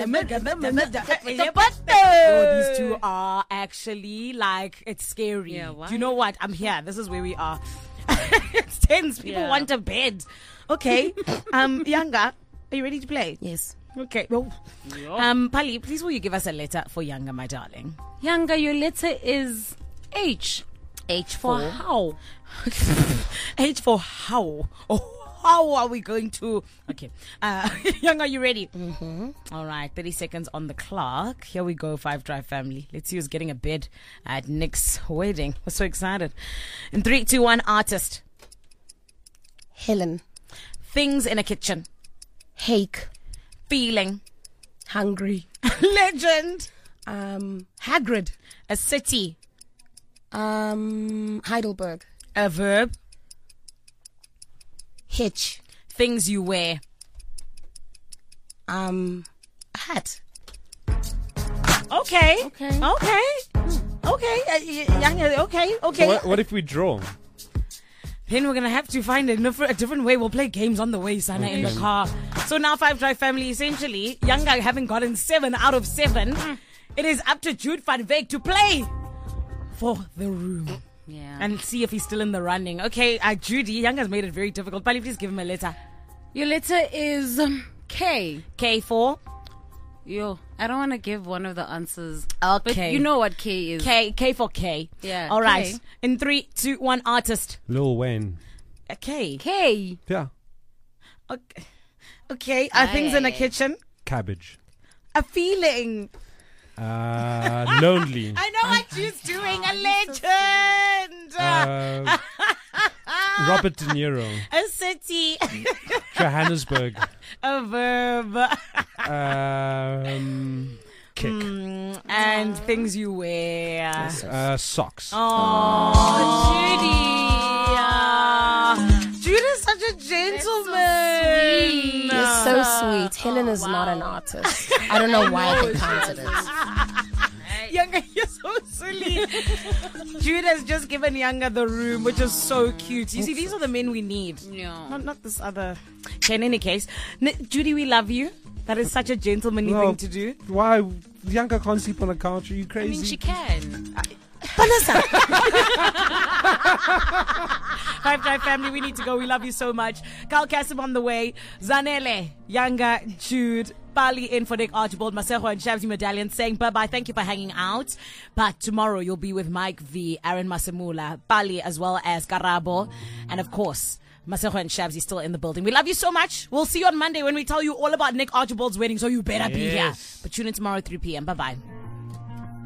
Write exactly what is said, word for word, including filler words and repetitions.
Oh, these two are actually like, it's scary. Yeah, why? Do you know what? I'm here. This is where we are. It's tense. People Yeah. want a bed. Okay. Um, Yanga, are you ready to play? Yes. Okay. Well, um, Pali, please will you give us a letter for Yanga, my darling? Younger, your letter is H. H For for how? H for how? Oh, how are we going to? Okay. Uh, Young, are you ready? Mm-hmm. All right. thirty seconds on the clock. Here we go, Five Drive family. Let's see who's getting a bed at Nick's wedding. We're so excited. In three, two, one, artist. Helen. Things in a kitchen. Hake. Feeling. Hungry. Legend. Um, Hagrid. A city. Um, Heidelberg. A verb. Hitch. Things you wear. Um, a hat. Okay. Okay. Okay. Okay. Uh, y- Yanga, okay. Okay. So what, what if we draw? Then we're going to have to find a different, a different way. We'll play games on the way, Sana, in the car. So now, Five Drive family, essentially, Yanga having gotten seven out of seven, it is up to Jude Van Veek to play for the room. Yeah. And see if he's still in the running. Okay, uh, Judy, Yanga's made it very difficult. Pali, please give him a letter. Your letter is um, K. K for? Yo, I don't want to give one of the answers. Okay. But you know what K is. K, K for K. Yeah, All right. K. In three, two, one, artist. Lil Wayne. A K. K. Yeah. Okay. Okay. Are things in a kitchen? Cabbage. A feeling. Uh, lonely. I know what she's doing. A legend. Uh, Robert De Niro. A city. Johannesburg. A verb. Um, kick. Mm, and things you wear. Uh, socks. Oh, Judy. Uh, Judy is such a gentleman. You're so sweet. Helen is not an artist. I don't know why they counted it. Younger, you're so silly. Jude has just given Younger the room, which is so cute. You see, these are the men we need. No. Not, not this other. Okay, in any case, N- Judy, we love you. That is such a gentlemanly No. thing to do. Why? Bianca can't sleep on the couch. Are you I crazy? mean, she can. Vanessa! Five Drive family, we need to go. We love you so much. Carl Kassim on the way. Zanele, Younger, Jude, Pali in for Nick Archibald, Masejo and Shabzi Medallion saying bye-bye. Thank you for hanging out. But tomorrow you'll be with Mike V, Aaron Masemula, Pali, as well as Karabo. And of course, Masejo and Shabzi still in the building. We love you so much. We'll see you on Monday when we tell you all about Nick Archibald's wedding. So you better be here. But tune in tomorrow at three p.m. Bye-bye.